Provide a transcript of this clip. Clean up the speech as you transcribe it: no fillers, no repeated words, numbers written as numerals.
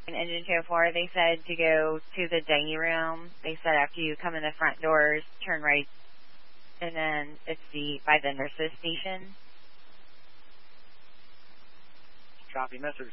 in Engine 204, they said to go to the dining room. They said after you come in the front doors, turn right, and then it's by the nurses station. Copy, message.